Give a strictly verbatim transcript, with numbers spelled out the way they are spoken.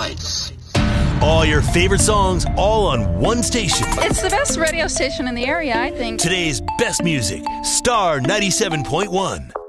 Heights. All your favorite songs, all on one station. It's the best radio station in the area, I think. Today's best music, Star ninety-seven point one.